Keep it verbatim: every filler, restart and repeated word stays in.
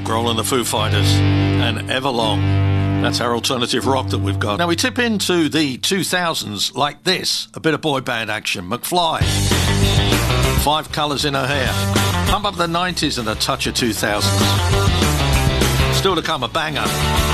Grohl and the Foo Fighters, and Everlong. That's our alternative rock that we've got. Now we tip into the two thousands like this, a bit of boy band action. McFly, Five Colours in Her Hair. Pump up the nineties and a touch of two thousands. Still to come, a banger.